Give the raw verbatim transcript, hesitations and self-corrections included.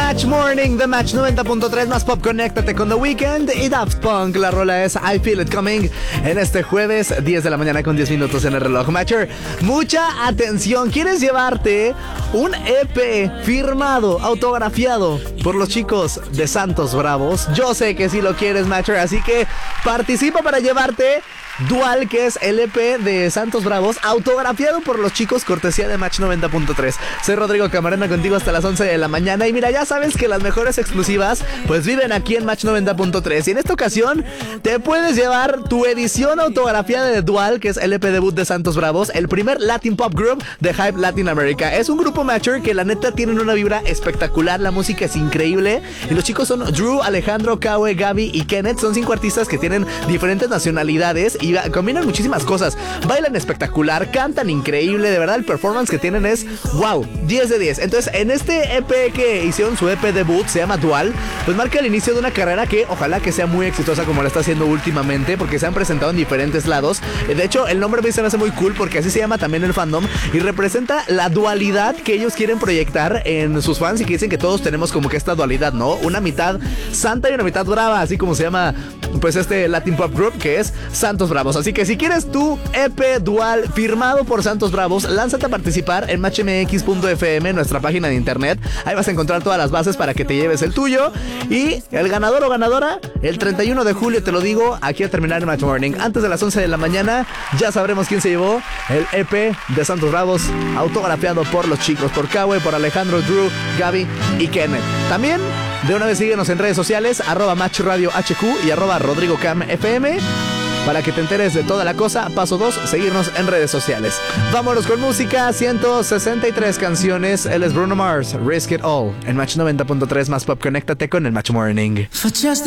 Match Morning de Match noventa punto tres más pop. Conéctate con The Weeknd y Daft Punk. La rola es I Feel It Coming en este jueves, diez de la mañana con diez minutos en el reloj. Matcher, mucha atención. ¿Quieres llevarte un E P firmado, autografiado por los chicos de Santos Bravos? Yo sé que sí lo quieres, Matcher, así que participa para llevarte Dual, que es el E P de Santos Bravos, autografiado por los chicos, cortesía de Match noventa punto tres. Soy Rodrigo Camarena, contigo hasta las once de la mañana. Y mira, ya sabes que las mejores exclusivas pues viven aquí en Match noventa punto tres. Y en esta ocasión te puedes llevar tu edición autografiada de Dual, que es el E P debut de Santos Bravos, el primer Latin Pop Group de Hype Latin America. Es un grupo Matcher que la neta tienen una vibra espectacular, la música es increíble. Y los chicos son Drew, Alejandro, Kawe, Gaby y Kenneth. Son cinco artistas que tienen diferentes nacionalidades y combinan muchísimas cosas. Bailan espectacular, cantan increíble, de verdad el performance que tienen es wow, diez de diez. Entonces en este E P que hicieron su E P debut, se llama Dual, pues marca el inicio de una carrera que ojalá que sea muy exitosa como la está haciendo últimamente, porque se han presentado en diferentes lados. De hecho el nombre me se me hace muy cool porque así se llama también el fandom y representa la dualidad que ellos quieren proyectar en sus fans y que dicen que todos tenemos como que esta dualidad, ¿no? Una mitad santa y una mitad brava, así como se llama pues este Latin Pop Group que es Santos Bravos. Así que si quieres tu E P Dual firmado por Santos Bravos, lánzate a participar en match m x punto f m, nuestra página de internet. Ahí vas a encontrar todas las bases para que te lleves el tuyo. Y el ganador o ganadora, el treinta y uno de julio, te lo digo, aquí a terminar el Match Morning. Antes de las once de la mañana, ya sabremos quién se llevó el E P de Santos Bravos, autografiado por los chicos, por Kawe, por Alejandro, Drew, Gaby y Kenneth. También, de una vez síguenos en redes sociales, arroba Match Radio H Q y arroba Rodrigo Cam F M. Para que te enteres de toda la cosa. Paso dos, seguirnos en redes sociales. Vámonos con música, ciento sesenta y tres canciones. Él es Bruno Mars, Risk It All. En Match noventa punto tres más pop, conéctate con el Match Morning.